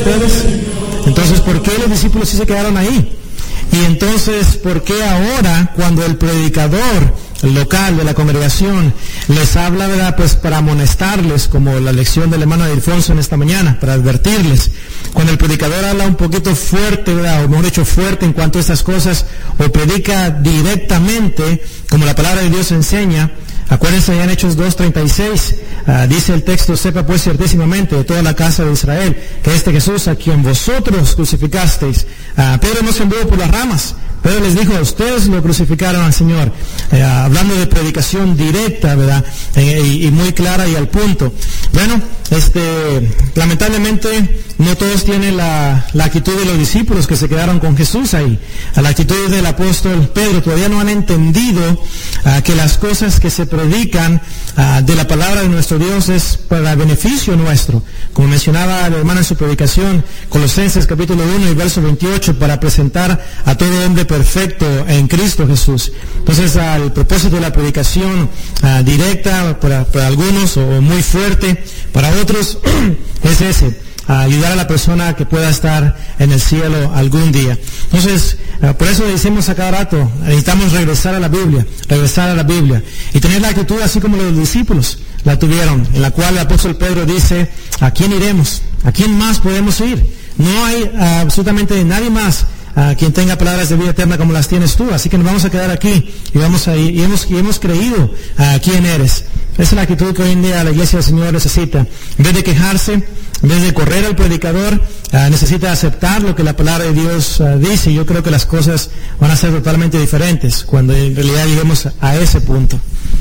ustedes. Entonces, ¿por qué los discípulos sí se quedaron ahí? Y entonces, ¿por qué ahora, cuando el predicador local de la congregación les habla, ¿verdad?, pues para amonestarles, como la lección del hermano Ildefonso en esta mañana, para advertirles? Cuando el predicador habla un poquito fuerte, ¿verdad?, o mejor dicho, fuerte en cuanto a estas cosas, o predica directamente, como la palabra de Dios enseña. Acuérdense, ya en Hechos 2:36, dice el texto: sepa pues ciertísimamente de toda la casa de Israel, que este Jesús a quien vosotros crucificasteis. Pedro no se anduvo por las ramas. Pedro les dijo: ustedes lo crucificaron al Señor. Hablando de predicación directa, ¿verdad? Y muy clara y al punto. Bueno, lamentablemente no todos tienen la actitud de los discípulos que se quedaron con Jesús ahí. La actitud del apóstol Pedro. Todavía no han entendido que las cosas que se predican de la palabra de nuestro Dios es para beneficio nuestro. Como mencionaba el hermano en su predicación, Colosenses capítulo 1 y verso 28, para presentar a todo hombre perfecto en Cristo Jesús. Entonces, el propósito de la predicación directa para algunos, o muy fuerte para otros, es ese: ayudar a la persona que pueda estar en el cielo algún día. Entonces, por eso decimos a cada rato, necesitamos regresar a la Biblia y tener la actitud así como los discípulos la tuvieron, en la cual el apóstol Pedro dice: ¿a quién iremos? ¿A quién más podemos ir? No hay absolutamente nadie más quien tenga palabras de vida eterna como las tienes tú, así que nos vamos a quedar aquí y vamos a ir, y hemos creído quién eres. Esa es la actitud que hoy en día la iglesia del Señor necesita. En vez de quejarse, en vez de correr al predicador, necesita aceptar lo que la palabra de Dios dice. Y yo creo que las cosas van a ser totalmente diferentes cuando en realidad lleguemos a ese punto.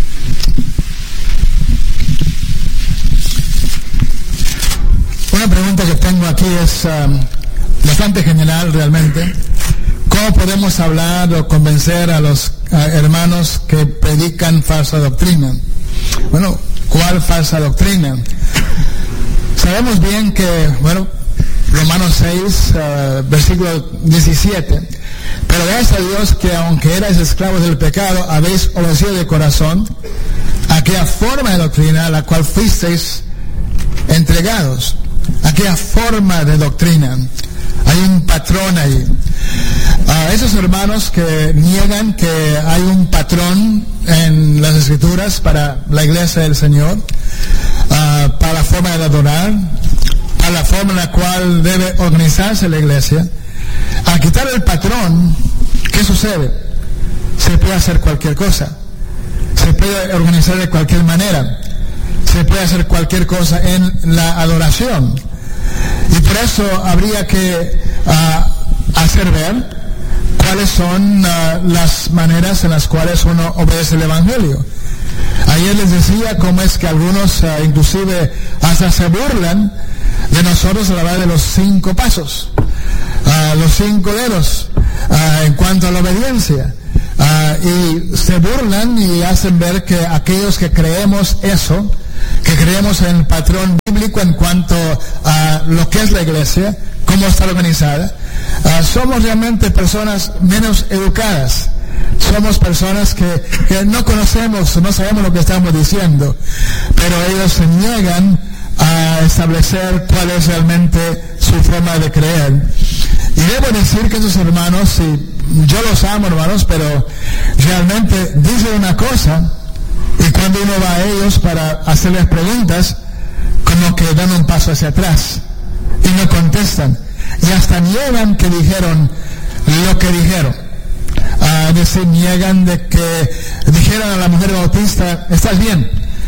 Una pregunta que tengo aquí es bastante general realmente. ¿Cómo podemos hablar o convencer a los hermanos que predican falsa doctrina? Bueno, ¿cuál falsa doctrina? Sabemos bien que, Romanos 6, versículo 17, pero gracias a Dios que aunque erais esclavos del pecado, habéis obedecido de corazón a aquella forma de doctrina a la cual fuisteis entregados. Aquella forma de doctrina. Hay un patrón ahí. Esos hermanos que niegan que hay un patrón en las Escrituras para la iglesia del Señor, para la forma de adorar, para la forma en la cual debe organizarse la iglesia, al quitar el patrón, ¿qué sucede? Se puede hacer cualquier cosa. Se puede organizar de cualquier manera. Se puede hacer cualquier cosa en la adoración. Y por eso habría que hacer ver cuáles son las maneras en las cuales uno obedece el Evangelio. Ayer les decía cómo es que algunos inclusive hasta se burlan de nosotros a la hora de los 5 pasos, los 5 dedos en cuanto a la obediencia. Y se burlan y hacen ver que aquellos que creemos eso, que creemos en el patrón bíblico en cuanto a lo que es la iglesia, cómo está organizada, somos realmente personas menos educadas. Somos personas que no conocemos, no sabemos lo que estamos diciendo, pero ellos se niegan a establecer cuál es realmente su forma de creer. Y debo decir que esos hermanos, y yo los amo, hermanos, pero realmente dicen una cosa, y cuando uno va a ellos para hacerles preguntas, como que dan un paso hacia atrás y no contestan, y hasta niegan que dijeron lo que dijeron. Decir, niegan de que dijeron a la mujer bautista: estás bien.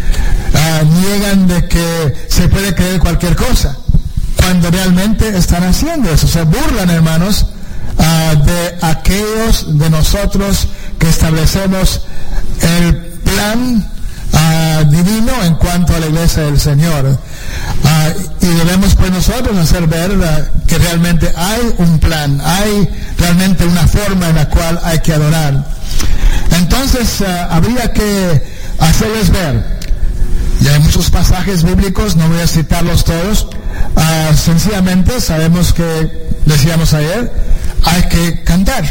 Niegan de que se puede creer cualquier cosa, cuando realmente están haciendo eso. Se burlan, hermanos, de aquellos de nosotros que establecemos el plan divino en cuanto a la iglesia del Señor. Y debemos pues nosotros hacer ver que realmente hay un plan, hay realmente una forma en la cual hay que adorar. Entonces habría que hacerles ver, y hay muchos pasajes bíblicos, no voy a citarlos todos, sencillamente sabemos que, decíamos ayer, hay que cantar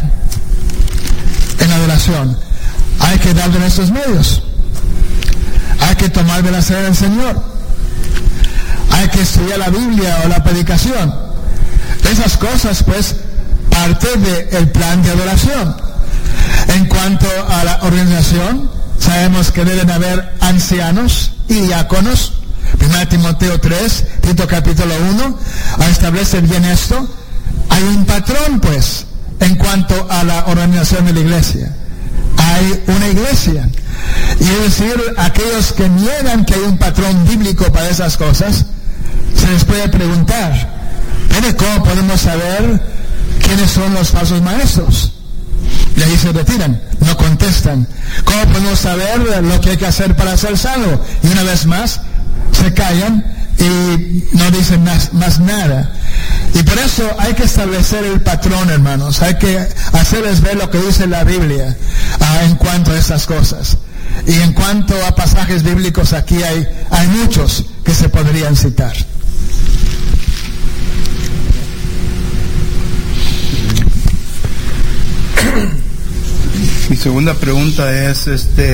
en adoración, hay que dar de nuestros medios, hay que tomar de la cena del Señor, hay que estudiar la Biblia o la predicación, Esas cosas, pues, parte del plan de adoración. En cuanto a la organización, sabemos que deben haber ancianos y diáconos. 1 Timoteo 3, Tito capítulo 1, establece bien esto. Hay un patrón, pues, en cuanto a la organización de la iglesia. Hay una iglesia. Y es decir, aquellos que niegan que hay un patrón bíblico para esas cosas, se les puede preguntar, ¿pero cómo podemos saber quiénes son los falsos maestros? Y ahí se retiran, no contestan. ¿Cómo podemos saber lo que hay que hacer para ser salvo? Y una vez más, se callan y no dicen más nada. Y por eso hay que establecer el patrón, hermanos. Hay que hacerles ver lo que dice la Biblia en cuanto a estas cosas. Y en cuanto a pasajes bíblicos, aquí hay muchos que se podrían citar. Mi segunda pregunta es,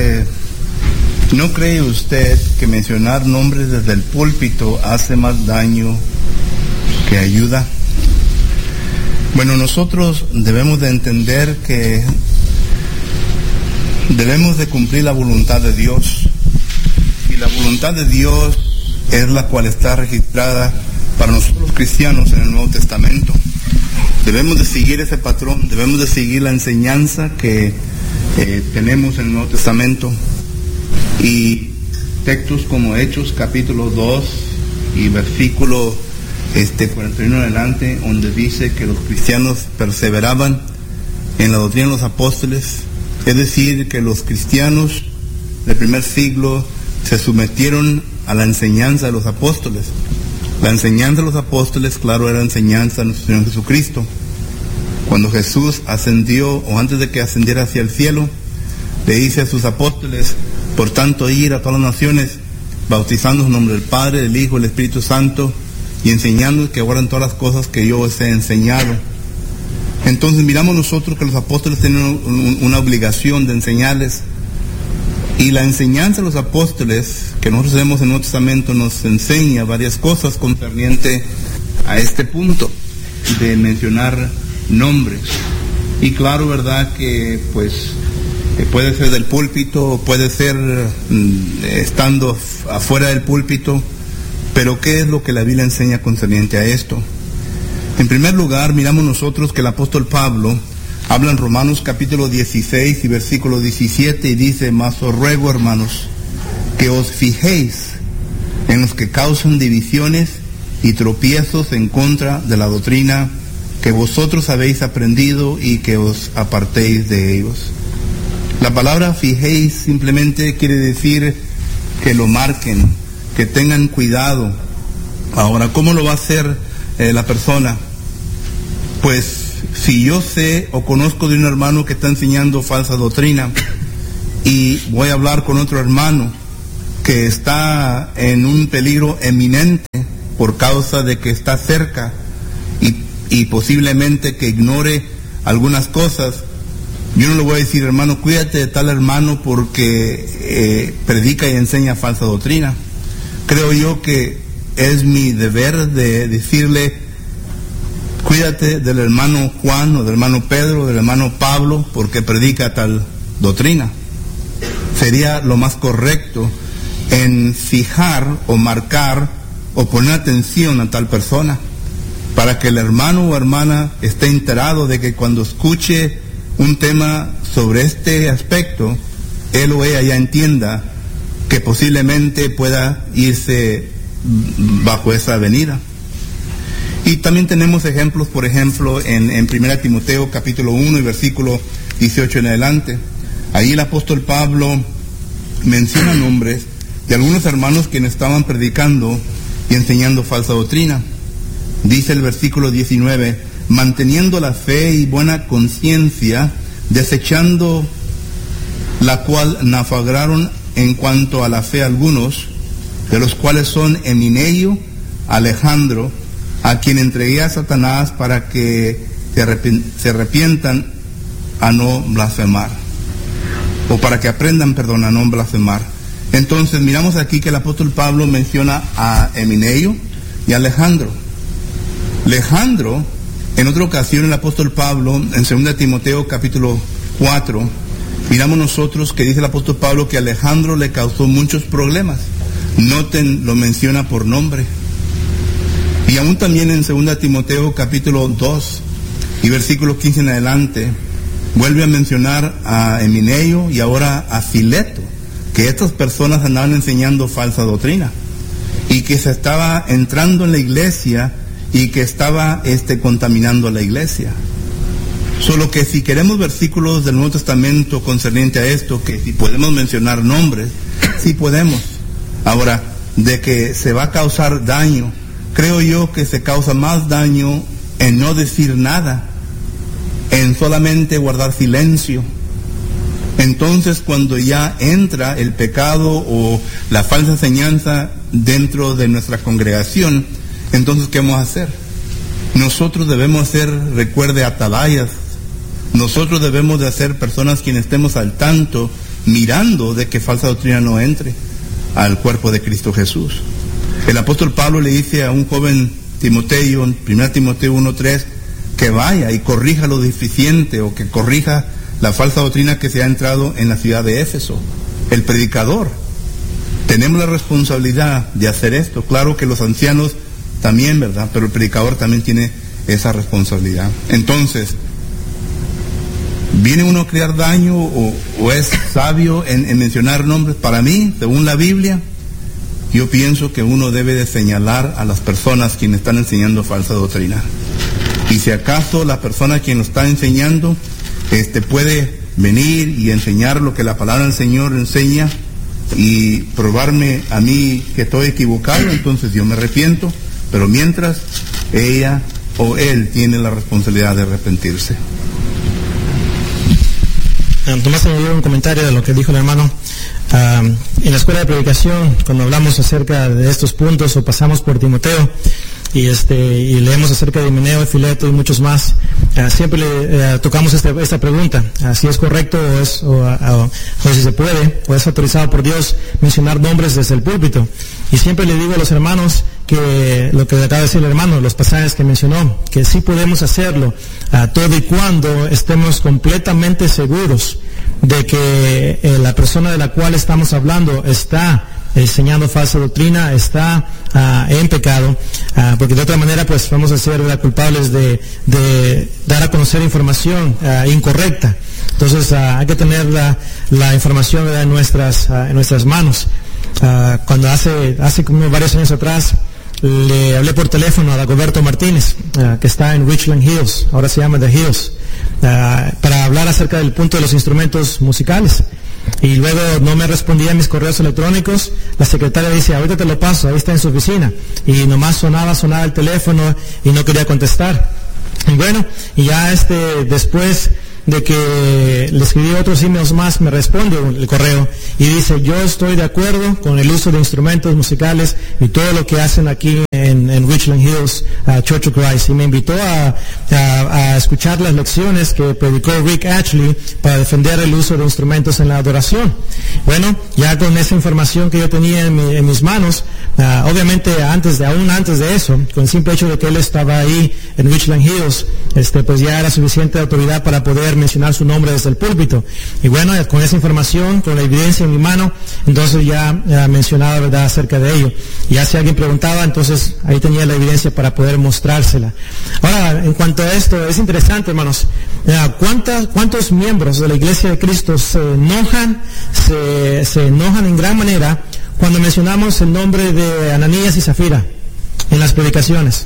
¿no cree usted que mencionar nombres desde el púlpito hace más daño que ayuda? Bueno, nosotros debemos de entender que debemos de cumplir la voluntad de Dios. Y la voluntad de Dios es la cual está registrada para nosotros los cristianos en el Nuevo Testamento. Debemos de seguir ese patrón, debemos de seguir la enseñanza que tenemos en el Nuevo Testamento. Y textos como Hechos capítulo 2 y versículo 41 en adelante, donde dice que los cristianos perseveraban en la doctrina de los apóstoles, es decir, que los cristianos del primer siglo se sometieron a la enseñanza de los apóstoles. La enseñanza de los apóstoles, claro, era la enseñanza de nuestro Señor Jesucristo. Cuando Jesús ascendió, o antes de que ascendiera hacia el cielo, le dice a sus apóstoles: por tanto, ir a todas las naciones, bautizando en nombre del Padre, del Hijo y del Espíritu Santo, y enseñándoles que guarden todas las cosas que yo os he enseñado. Entonces miramos nosotros que los apóstoles tienen una obligación de enseñarles, y la enseñanza de los apóstoles que nosotros vemos en el Nuevo Testamento nos enseña varias cosas concerniente a este punto de mencionar nombres. Y claro, verdad que pues puede ser del púlpito, puede ser estando afuera del púlpito, pero ¿qué es lo que la Biblia enseña concerniente a esto? En primer lugar, miramos nosotros que el apóstol Pablo habla en Romanos capítulo 16 y versículo 17 y dice: mas os ruego, hermanos, que os fijéis en los que causan divisiones y tropiezos en contra de la doctrina que vosotros habéis aprendido y que os apartéis de ellos. La palabra fijéis simplemente quiere decir que lo marquen, que tengan cuidado. Ahora, ¿cómo lo va a hacer la persona? Pues si yo sé o conozco de un hermano que está enseñando falsa doctrina y voy a hablar con otro hermano que está en un peligro eminente por causa de que está cerca y posiblemente que ignore algunas cosas, yo no le voy a decir: hermano, cuídate de tal hermano porque predica y enseña falsa doctrina. Creo yo que es mi deber de decirle: cuídate del hermano Juan o del hermano Pedro o del hermano Pablo porque predica tal doctrina. Sería lo más correcto en fijar o marcar o poner atención a tal persona, para que el hermano o hermana esté enterado de que cuando escuche un tema sobre este aspecto, él o ella ya entienda que posiblemente pueda irse bajo esa avenida. Y también tenemos ejemplos, por ejemplo, en 1 Timoteo capítulo 1 y versículo 18 en adelante. Ahí el apóstol Pablo menciona nombres de algunos hermanos quienes estaban predicando y enseñando falsa doctrina. Dice el versículo 19: manteniendo la fe y buena conciencia, desechando la cual naufragaron en cuanto a la fe algunos, de los cuales son Emineo, Alejandro, a quien entregué a Satanás para que se arrepientan a no blasfemar, o para que aprendan, a no blasfemar. Entonces miramos aquí que el apóstol Pablo menciona a Emineo y a Alejandro. Alejandro En otra ocasión el apóstol Pablo, en 2 Timoteo capítulo 4, miramos nosotros que dice el apóstol Pablo que Alejandro le causó muchos problemas. Noten, lo menciona por nombre. Y aún también en 2 Timoteo capítulo 2 y versículo 15 en adelante, vuelve a mencionar a Emineo y ahora a Fileto, que estas personas andaban enseñando falsa doctrina y que se estaba entrando en la iglesia y que estaba contaminando a la iglesia. Solo que si queremos versículos del Nuevo Testamento concerniente a esto, que si podemos mencionar nombres, sí podemos. Ahora, de que se va a causar daño, creo yo que se causa más daño en no decir nada, en solamente guardar silencio. Entonces, cuando ya entra el pecado o la falsa enseñanza dentro de nuestra congregación, entonces, ¿qué vamos a hacer? Nosotros debemos ser, recuerde, atalayas. Nosotros debemos de ser personas quienes estemos al tanto, mirando de que falsa doctrina no entre al cuerpo de Cristo Jesús. El apóstol Pablo le dice a un joven Timoteo, en 1 Timoteo 1:3, que vaya y corrija lo deficiente o que corrija la falsa doctrina que se ha entrado en la ciudad de Éfeso. El predicador. Tenemos la responsabilidad de hacer esto. Claro que los ancianos también, ¿verdad? Pero el predicador también tiene esa responsabilidad. Entonces, ¿viene uno a crear daño o es sabio en mencionar nombres? Para mí, según la Biblia, yo pienso que uno debe de señalar a las personas quienes están enseñando falsa doctrina. Y si acaso la persona quien lo está enseñando puede venir y enseñar lo que la palabra del Señor enseña y probarme a mí que estoy equivocado, entonces yo me arrepiento. Pero mientras, ella o él tiene la responsabilidad de arrepentirse. Tomás añadió un comentario de lo que dijo el hermano. En la escuela de predicación, cuando hablamos acerca de estos puntos o pasamos por Timoteo y leemos acerca de Himeneo, Fileto y muchos más, siempre le tocamos esta pregunta: si es correcto o si se puede o es autorizado por Dios mencionar nombres desde el púlpito. Y siempre le digo a los hermanos que lo que acaba de decir el hermano, los pasajes que mencionó, que sí podemos hacerlo, todo y cuando estemos completamente seguros de que la persona de la cual estamos hablando está enseñando falsa doctrina, está en pecado, porque de otra manera pues vamos a ser culpables de dar a conocer información incorrecta. Entonces hay que tener la información en nuestras manos. Cuando hace como varios años atrás le hablé por teléfono a Dagoberto Martínez, que está en Richland Hills, ahora se llama The Hills, para hablar acerca del punto de los instrumentos musicales. Y luego no me respondía a mis correos electrónicos. La secretaria dice: ahorita te lo paso, ahí está en su oficina. Y nomás sonaba el teléfono y no quería contestar. Y bueno, y ya después de que le escribí otros emails más, me responde el correo y dice: yo estoy de acuerdo con el uso de instrumentos musicales y todo lo que hacen aquí en Richland Hills Church of Christ. Y me invitó a escuchar las lecciones que predicó Rick Ashley para defender el uso de instrumentos en la adoración. Bueno, ya con esa información que yo tenía en mis manos, obviamente aún antes de eso, con el simple hecho de que él estaba ahí en Richland Hills, pues ya era suficiente autoridad para poder mencionar su nombre desde el púlpito. Y bueno, con esa información, con la evidencia en mi mano, entonces ya mencionaba, ¿verdad?, acerca de ello. Y ya si alguien preguntaba, entonces ahí tenía la evidencia para poder mostrársela. Ahora, en cuanto a esto, es interesante, hermanos, ¿cuántos miembros de la Iglesia de Cristo se enojan en gran manera cuando mencionamos el nombre de Ananías y Zafira en las predicaciones?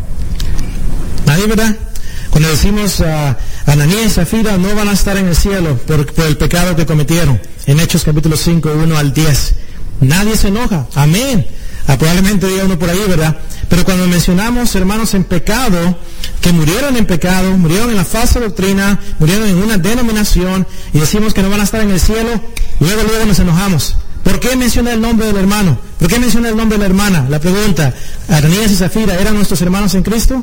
Nadie, ¿verdad? Cuando decimos Ananías y Zafira no van a estar en el cielo por el pecado que cometieron, en Hechos capítulo 5, 1 al 10. Nadie se enoja. Amén. Probablemente diga uno por ahí, ¿verdad? Pero cuando mencionamos hermanos en pecado, que murieron en pecado, murieron en la falsa doctrina, murieron en una denominación, y decimos que no van a estar en el cielo, luego nos enojamos. ¿Por qué menciona el nombre del hermano? ¿Por qué menciona el nombre de la hermana? La pregunta: ¿Ananías y Zafira eran nuestros hermanos en Cristo?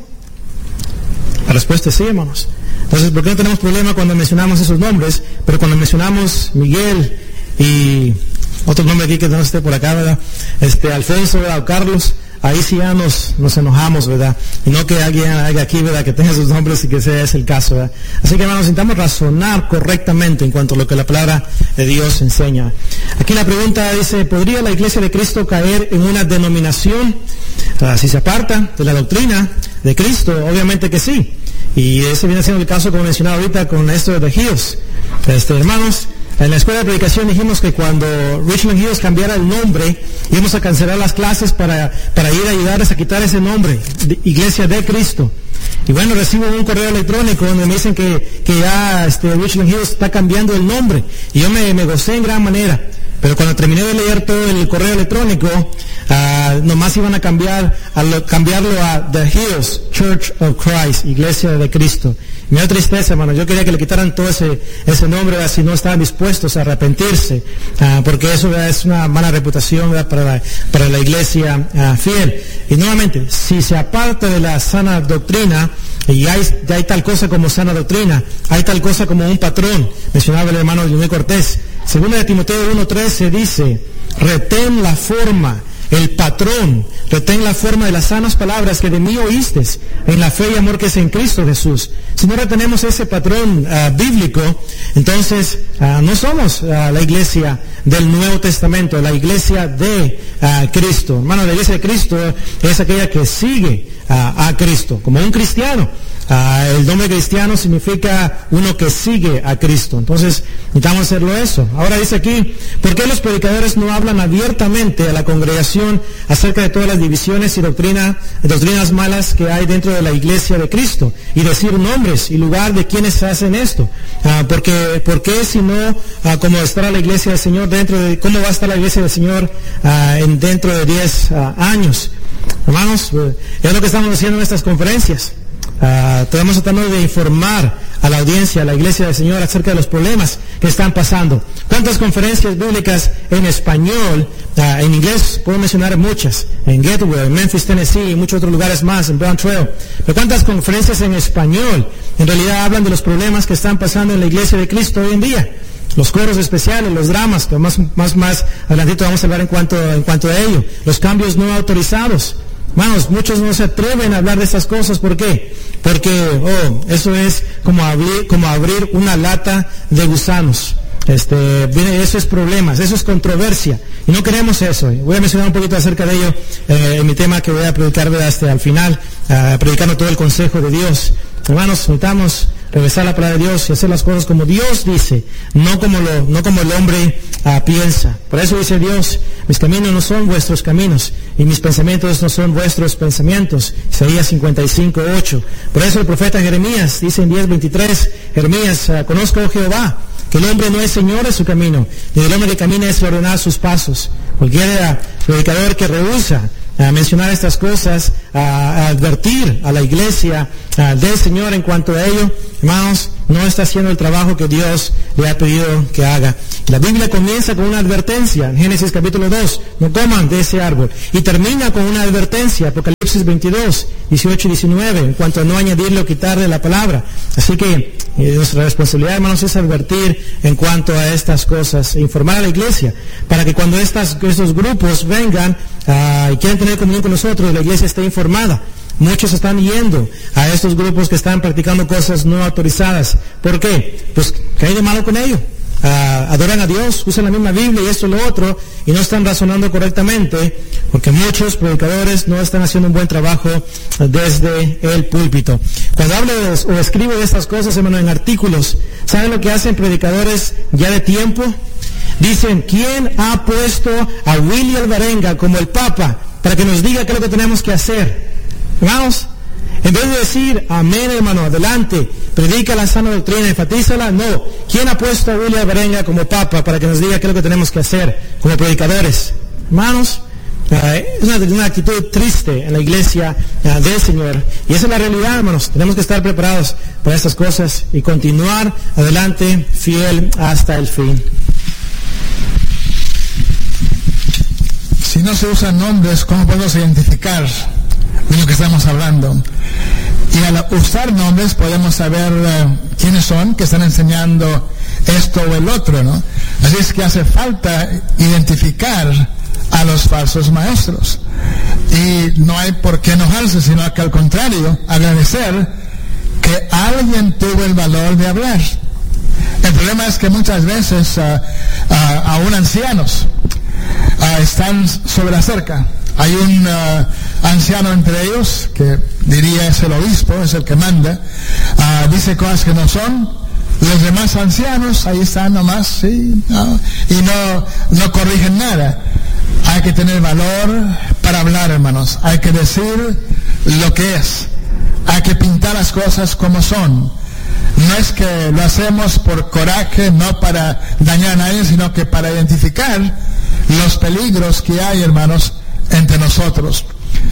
La respuesta es sí, hermanos. Entonces, ¿por qué no tenemos problema cuando mencionamos esos nombres? Pero cuando mencionamos Miguel y otro nombre aquí que no esté por acá, ¿verdad? Alfonso, ¿verdad?, o Carlos, ahí sí ya nos enojamos, ¿verdad? Y no que alguien haga aquí, ¿verdad?, que tenga sus nombres y que sea ese el caso, ¿verdad? Así que, hermanos, intentamos razonar correctamente en cuanto a lo que la palabra de Dios enseña. Aquí la pregunta dice, ¿podría la Iglesia de Cristo caer en una denominación si se aparta de la doctrina de Cristo? Obviamente que sí. Y ese viene siendo el caso, como mencionaba ahorita, con esto de The Hills. Hermanos, en la escuela de predicación dijimos que cuando Richland Hills cambiara el nombre, íbamos a cancelar las clases para ir a ayudarles a quitar ese nombre, Iglesia de Cristo. Y bueno, recibo un correo electrónico donde me dicen que ya Richland Hills está cambiando el nombre. Y yo me gocé en gran manera. Pero cuando terminé de leer todo el correo electrónico, nomás iban a cambiarlo a The Hills Church of Christ, Iglesia de Cristo. Me da tristeza, hermano. Yo quería que le quitaran todo ese nombre, si no estaban dispuestos a arrepentirse, porque eso es una mala reputación, ¿verdad?, para la iglesia fiel. Y nuevamente, si se aparta de la sana doctrina, y hay tal cosa como sana doctrina, hay tal cosa como un patrón. Mencionaba el hermano Leonel Cortés. Segunda de Timoteo 1:13 dice, retén la forma, el patrón, retén la forma de las sanas palabras que de mí oíste, en la fe y amor que es en Cristo Jesús. Si no retenemos ese patrón bíblico, entonces no somos la iglesia del Nuevo Testamento, la iglesia de Cristo. Hermano, la iglesia de Cristo es aquella que sigue a Cristo, como un cristiano. El nombre cristiano significa uno que sigue a Cristo. Entonces, necesitamos hacerlo eso. Ahora dice aquí, ¿por qué los predicadores no hablan abiertamente a la congregación acerca de todas las divisiones y doctrinas malas que hay dentro de la iglesia de Cristo? Y decir nombres y lugar de quienes hacen esto. ¿Por qué si no, como estará la iglesia del Señor cómo va a estar la iglesia del Señor dentro de 10 años? Hermanos, es lo que estamos haciendo en estas conferencias. Estamos tratando de informar a la audiencia, a la iglesia del Señor, acerca de los problemas que están pasando. ¿Cuántas conferencias bíblicas en español? En inglés puedo mencionar muchas, en Gateway, en Memphis, Tennessee y muchos otros lugares más, en Brown Trail. Pero ¿cuántas conferencias en español en realidad hablan de los problemas que están pasando en la iglesia de Cristo hoy en día? Los coros especiales, los dramas, que más adelantito vamos a hablar en cuanto a ello. Los cambios no autorizados. Hermanos, muchos no se atreven a hablar de estas cosas. ¿Por qué? Porque, eso es como abrir una lata de gusanos. Eso es problemas, eso es controversia. Y no queremos eso. Voy a mencionar un poquito acerca de ello en mi tema que voy a predicar hasta al final, predicando todo el consejo de Dios. Hermanos, necesitamos regresar a la palabra de Dios y hacer las cosas como Dios dice, no como el hombre piensa. Por eso dice Dios, mis caminos no son vuestros caminos y mis pensamientos no son vuestros pensamientos. Isaías 55:8. Por eso el profeta Jeremías dice en 10:23, Jeremías, conozco, oh Jehová, que el hombre no es señor de su camino, ni el hombre que camina es ordenar sus pasos. Cualquier predicador que rehúsa a mencionar estas cosas, a advertir a la iglesia del Señor en cuanto a ello, hermanos, no está haciendo el trabajo que Dios le ha pedido que haga. La Biblia comienza con una advertencia, en Génesis capítulo 2, no coman de ese árbol, y termina con una advertencia, Apocalipsis 22, 18 y 19, en cuanto a no añadirle o quitarle la palabra. Así que nuestra responsabilidad, hermanos, es advertir en cuanto a estas cosas, e informar a la iglesia, para que cuando estos grupos vengan y quieran tener comunión con nosotros, la iglesia esté informada. Muchos están yendo a estos grupos que están practicando cosas no autorizadas. ¿Por qué? Pues, ¿qué hay de malo con ello? Adoran a Dios, usan la misma Biblia y esto y lo otro, y no están razonando correctamente, porque muchos predicadores no están haciendo un buen trabajo desde el púlpito. Cuando hablo o escribo de estas cosas, hermano, en artículos, ¿saben lo que hacen predicadores ya de tiempo? Dicen, ¿quién ha puesto a Willy Alvarenga como el Papa para que nos diga qué es lo que tenemos que hacer? Hermanos, en vez de decir, amén, hermano, adelante, predica la sana doctrina, enfatízala, no. ¿Quién ha puesto a Willy Alvarenga como Papa para que nos diga qué es lo que tenemos que hacer como predicadores? Hermanos, es una actitud triste en la iglesia del Señor. Y esa es la realidad, hermanos. Tenemos que estar preparados para estas cosas y continuar adelante fiel hasta el fin. Si no se usan nombres, ¿cómo podemos identificar de lo que estamos hablando? Y al usar nombres podemos saber quiénes son que están enseñando esto o el otro, ¿no? Así es que hace falta identificar a los falsos maestros. Y no hay por qué enojarse, sino que al contrario, agradecer que alguien tuvo el valor de hablar. El problema es que muchas veces aún ancianos están sobre la cerca. Hay un anciano entre ellos, que diría es el obispo, es el que manda, dice cosas que no son. Los demás ancianos ahí están nomás, sí, no, y no corrigen nada. Hay que tener valor para hablar, hermanos. Hay que decir lo que es. Hay que pintar las cosas como son. No es que lo hacemos por coraje, no para dañar a nadie, sino que para identificar los peligros que hay, hermanos, entre nosotros.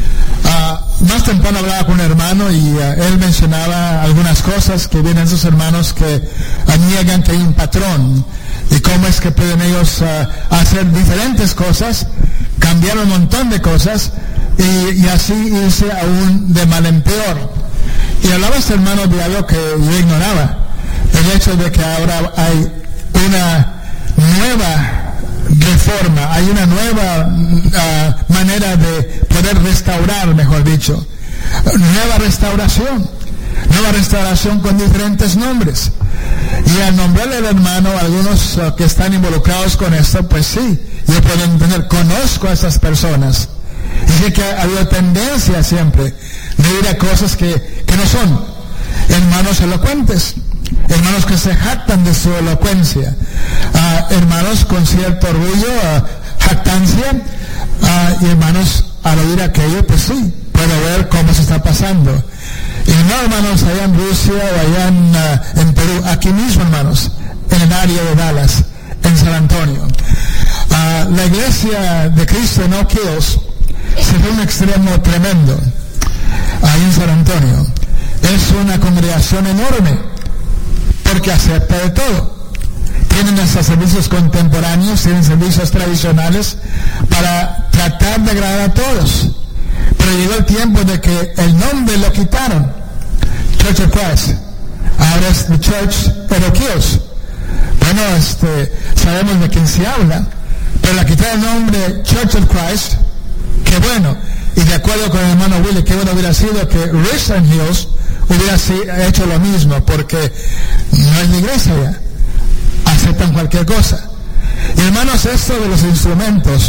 Más temprano hablaba con un hermano y él mencionaba algunas cosas que vienen esos hermanos que niegan que hay un patrón y cómo es que pueden ellos hacer diferentes cosas, cambiar un montón de cosas y así irse aún de mal en peor. Y hablaba este hermano de algo que yo ignoraba, el hecho de que ahora hay una nueva reforma, hay una nueva manera de poder restaurar, mejor dicho, nueva restauración con diferentes nombres. Y al nombrarle al hermano, algunos que están involucrados con esto, pues sí, yo puedo entender, conozco a esas personas, y sé que ha habido tendencia siempre de ir a cosas que no son. Hermanos elocuentes, hermanos que se jactan de su elocuencia, hermanos con cierto orgullo, jactancia, y hermanos al oír aquello, pues sí, puedo ver cómo se está pasando. Y no, hermanos, allá en Rusia o allá en Perú, aquí mismo, hermanos, en el área de Dallas, en San Antonio. La iglesia de Cristo en Oak Hills se fue un extremo tremendo, ahí en San Antonio. Es una congregación enorme, porque acepta de todo. Tienen hasta servicios contemporáneos, tienen servicios tradicionales para tratar de agradar a todos. Pero llegó el tiempo de que el nombre lo quitaron, Church of Christ. Ahora es The Church of Oak Hills. Bueno, sabemos de quién se habla, pero le quitaron el nombre Church of Christ. Qué bueno. Y de acuerdo con el hermano Willie, qué bueno hubiera sido que Richland Hills hubiera hecho lo mismo, porque no es la iglesia ya, aceptan cualquier cosa. Y hermanos, esto de los instrumentos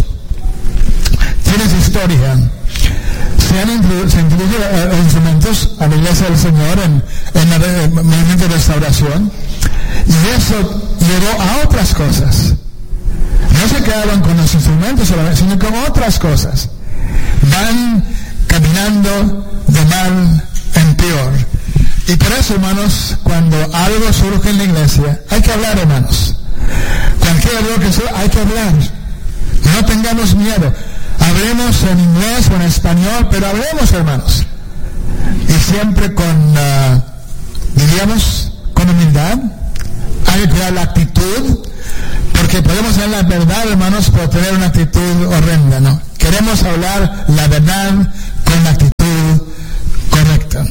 tiene su historia. Se introdujeron instrumentos a la iglesia del Señor en el movimiento de restauración, y eso llevó a otras cosas. No se quedaron con los instrumentos solamente, sino con otras cosas. Van caminando de mal en peor. Y por eso, hermanos, cuando algo surge en la iglesia, hay que hablar, hermanos. Cualquier error que sea, hay que hablar. No tengamos miedo. Hablemos en inglés o en español, pero hablemos, hermanos. Y siempre con, diríamos, con humildad. Hay que cuidar la actitud, porque podemos hablar la verdad, hermanos, pero tener una actitud horrenda, ¿no? Queremos hablar la verdad con la actitud correcta.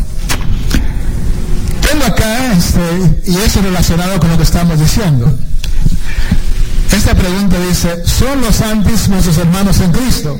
Tengo acá, y eso relacionado con lo que estamos diciendo. Esta pregunta dice, ¿son los santos nuestros hermanos en Cristo?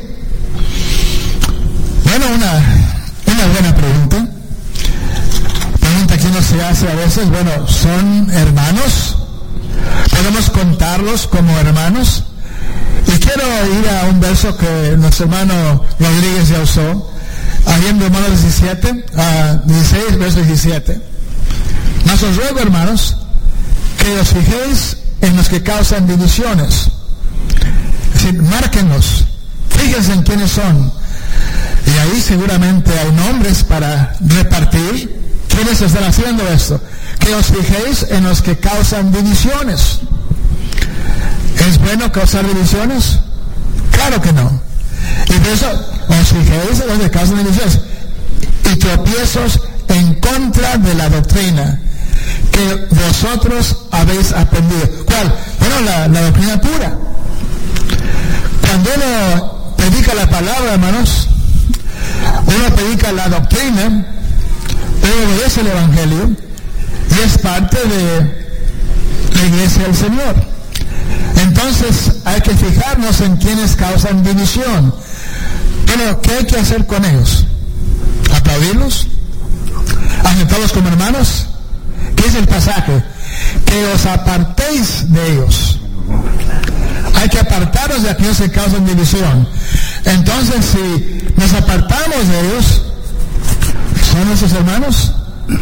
Bueno, una buena pregunta. Pregunta que uno se hace a veces, bueno, ¿son hermanos? ¿Podemos contarlos como hermanos? Y quiero ir a un verso que nuestro hermano Rodríguez ya usó, ahí en Romanos 16, verso 17. Mas os ruego, hermanos, que os fijéis en los que causan divisiones. Es decir, márquenlos, fíjense en quiénes son. Y ahí seguramente hay nombres para repartir. ¿Quiénes están haciendo esto? Que os fijéis en los que causan divisiones. ¿Es bueno causar divisiones? Claro que no. Y por eso os fijéis en los que causan divisiones y tropiezos en contra de la doctrina que vosotros habéis aprendido. ¿Cuál? Bueno, la doctrina pura. Cuando uno predica la palabra, hermanos, uno predica la doctrina, uno obedece el evangelio y es parte de la iglesia del Señor. Entonces hay que fijarnos en quienes causan división. Bueno, ¿qué hay que hacer con ellos? ¿Aplaudirlos? ¿Aceptarlos como hermanos? ¿Qué es el pasaje? Que os apartéis de ellos. Hay que apartarnos de aquellos que causan división. Entonces, si nos apartamos de ellos, ¿son nuestros hermanos?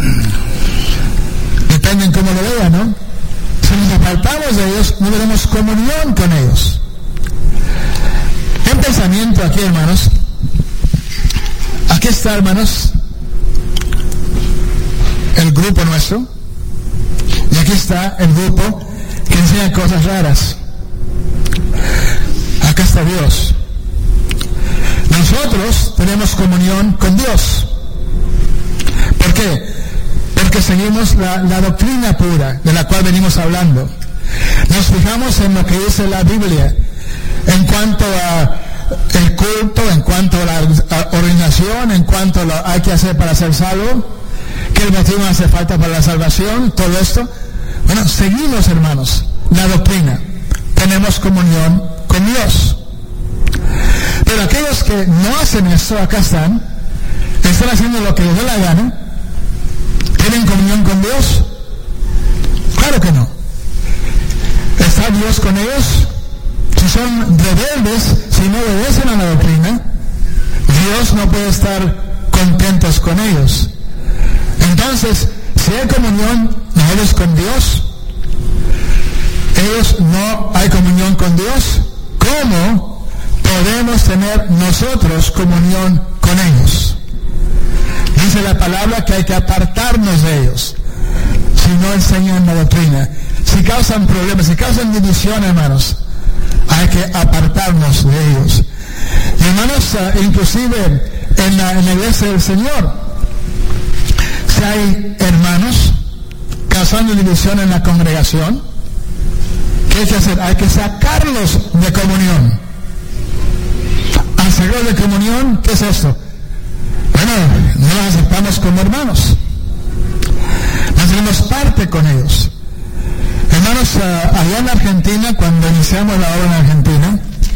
Depende en cómo lo vean, ¿no? Si nos apartamos de ellos, no tenemos comunión con ellos. Un pensamiento aquí, hermanos. Aquí está, hermanos, el grupo nuestro. Y aquí está el grupo que enseña cosas raras. Acá está Dios. Nosotros tenemos comunión con Dios. ¿Por qué? Porque seguimos la doctrina pura de la cual venimos hablando. Nos fijamos en lo que dice la Biblia en cuanto a el culto, en cuanto a la ordenación, en cuanto a lo hay que hacer para ser salvo, que el bautismo hace falta para la salvación, todo esto. Bueno, seguimos, hermanos, la doctrina. Tenemos comunión con Dios. Pero aquellos que no hacen esto, acá están haciendo lo que les dé la gana. ¿Tienen comunión con Dios? Claro que no. ¿Está Dios con ellos? Si son rebeldes, si no obedecen a la doctrina, Dios no puede estar contentos con ellos. Entonces, si hay comunión nosotros con Dios, ellos no hay comunión con Dios, ¿cómo podemos tener nosotros comunión con ellos? Dice la palabra que hay que apartarnos de ellos si no enseñan la doctrina. Si causan problemas, si causan división, hermanos, hay que apartarnos de ellos. Y hermanos, inclusive en la iglesia del Señor, si hay hermanos causando división en la congregación, ¿qué hay que hacer? Hay que sacarlos de comunión. ¿Sacarlos de comunión? ¿Qué es esto? Bueno, no los aceptamos como hermanos. No hacemos parte con ellos. Hermanos, allá en Argentina, cuando iniciamos la obra en Argentina,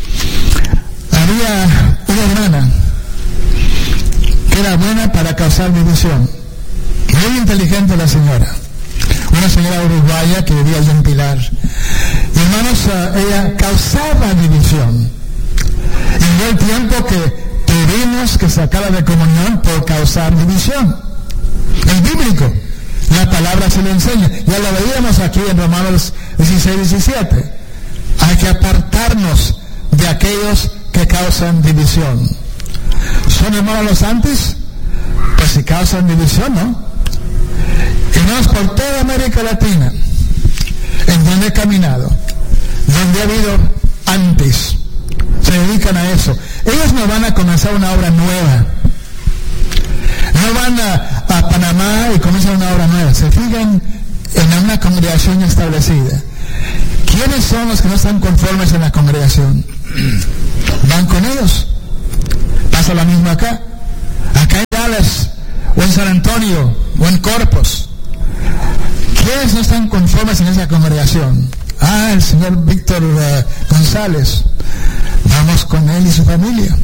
había una hermana que era buena para causar división. Muy inteligente la señora. Una señora uruguaya que vivía allí en Pilar. Y hermanos, ella causaba división. Y fue el tiempo que tuvimos que sacarla de comunión por causar división. Es bíblico. La palabra se lo enseña. Ya lo veíamos aquí en Romanos 16-17. Hay que apartarnos de aquellos que causan división. ¿Son hermanos los santos? Pues si causan división, ¿no? Hermanos, por toda América Latina, en donde he caminado, donde ha habido antes, se dedican a eso. Ellos no van a comenzar una obra nueva. No van a Panamá y comienzan una obra nueva. Se fijan en una congregación establecida. ¿Quiénes son los que no están conformes en la congregación? Van con ellos. Pasa lo mismo acá. Acá en Dallas, o en San Antonio, o en Corpus. ¿Quiénes no están conformes en esa congregación? El señor Víctor González. Vamos con él y su familia.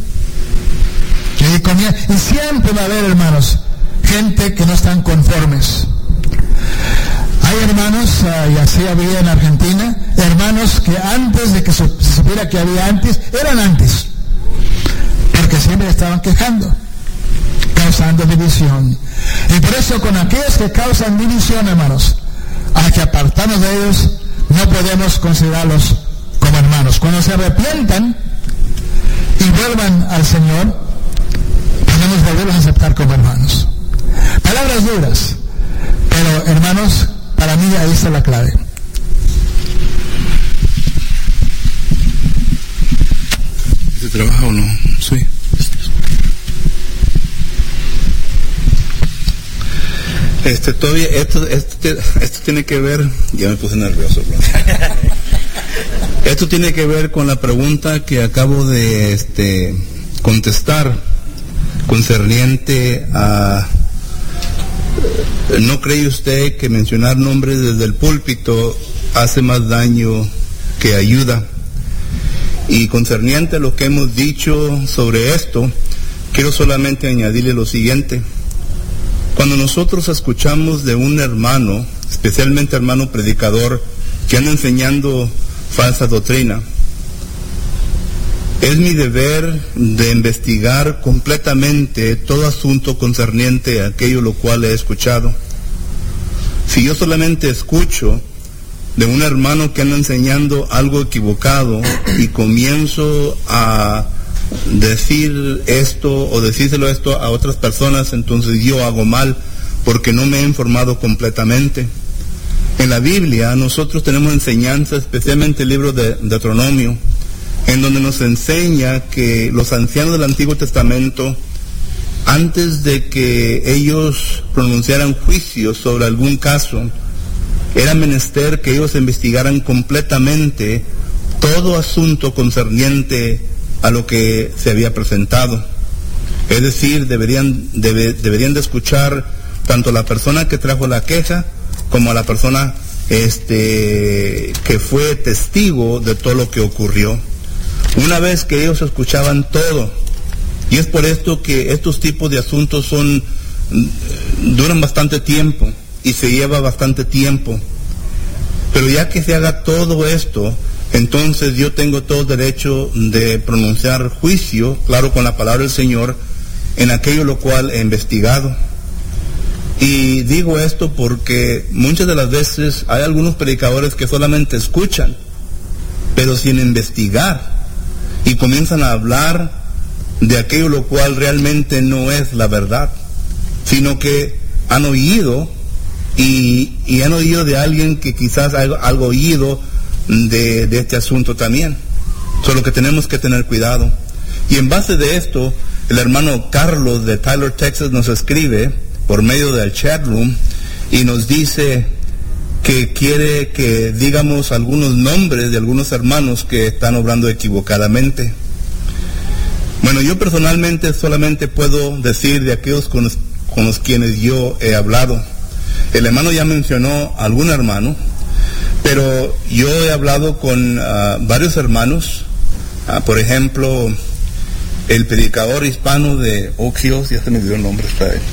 Y siempre va a haber, hermanos, gente que no están conformes. Hay hermanos, y así había en Argentina, hermanos que antes de que se supiera que había antes, eran antes. Porque siempre estaban quejando, causando división. Y por eso con aquellos que causan división, hermanos, hay que apartarnos de ellos. No podemos considerarlos como hermanos. Cuando se arrepientan y vuelvan al Señor, podemos volverlos a aceptar como hermanos. Palabras duras, pero hermanos, para mí ahí está la clave. ¿Se trabaja o no? Sí. Todavía esto tiene que ver, ya me puse nervioso. Esto tiene que ver con la pregunta que acabo de contestar concerniente a ¿no cree usted que mencionar nombres desde el púlpito hace más daño que ayuda? Y concerniente a lo que hemos dicho sobre esto, quiero solamente añadirle lo siguiente. Cuando nosotros escuchamos de un hermano, especialmente hermano predicador, que anda enseñando falsa doctrina, es mi deber de investigar completamente todo asunto concerniente a aquello lo cual he escuchado. Si yo solamente escucho de un hermano que anda enseñando algo equivocado y comienzo a decir esto o decírselo esto a otras personas, entonces yo hago mal porque no me he informado completamente. En la Biblia nosotros tenemos enseñanza, especialmente el libro de Deuteronomio, en donde nos enseña que los ancianos del Antiguo Testamento, antes de que ellos pronunciaran juicios sobre algún caso, era menester que ellos investigaran completamente todo asunto concerniente a lo que se había presentado. Es decir, deberían de escuchar tanto a la persona que trajo la queja como a la persona que fue testigo de todo lo que ocurrió. Una vez que ellos escuchaban todo, y es por esto que estos tipos de asuntos duran bastante tiempo y se lleva bastante tiempo, pero ya que se haga todo esto, entonces yo tengo todo derecho de pronunciar juicio, claro, con la palabra del Señor, en aquello lo cual he investigado. Y digo esto porque muchas de las veces hay algunos predicadores que solamente escuchan, pero sin investigar, y comienzan a hablar de aquello lo cual realmente no es la verdad, sino que han oído y han oído de alguien que quizás ha algo oído de este asunto también. Solo que tenemos que tener cuidado. Y en base de esto, el hermano Carlos de Tyler, Texas, nos escribe por medio del chat room y nos dice que quiere que digamos algunos nombres de algunos hermanos que están obrando equivocadamente. Bueno, yo personalmente solamente puedo decir de aquellos con los quienes yo he hablado. El hermano ya mencionó a algún hermano, pero yo he hablado con varios hermanos, por ejemplo, el predicador hispano de Oak Hills, ya se me dio el nombre, está ahí.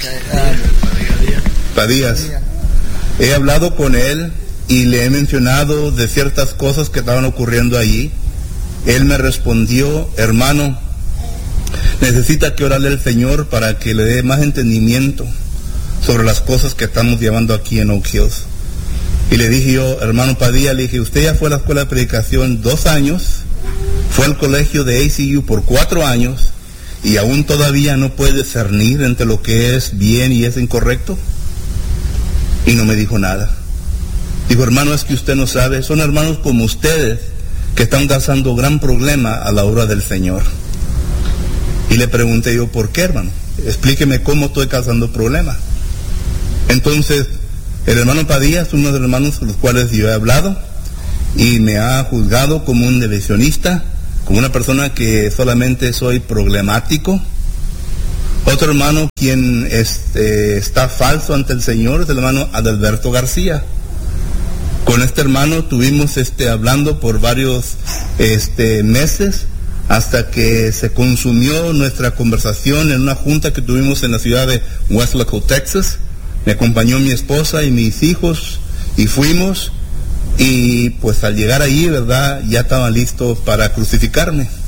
Padías. He hablado con él y le he mencionado de ciertas cosas que estaban ocurriendo allí. Él me respondió: hermano, necesita que orarle al Señor para que le dé más entendimiento sobre las cosas que estamos llevando aquí en Oak Hills. Y le dije yo: hermano Padilla, le dije, usted ya fue a la escuela de predicación 2 años, fue al colegio de ACU por 4 años, y aún todavía no puede discernir entre lo que es bien y es incorrecto. Y no me dijo nada. Dijo: hermano, es que usted no sabe, son hermanos como ustedes que están causando gran problema a la obra del Señor. Y le pregunté yo: ¿por qué, hermano? Explíqueme cómo estoy causando problemas. Entonces, el hermano Padilla es uno de los hermanos con los cuales yo he hablado y me ha juzgado como un divisionista, como una persona que solamente soy problemático. Otro hermano quien está falso ante el Señor es el hermano Adalberto García. Con este hermano estuvimos hablando por varios meses hasta que se consumió nuestra conversación en una junta que tuvimos en la ciudad de Weslaco, Texas. Me acompañó mi esposa y mis hijos y fuimos, y pues al llegar allí, ¿verdad?, ya estaban listos para crucificarme.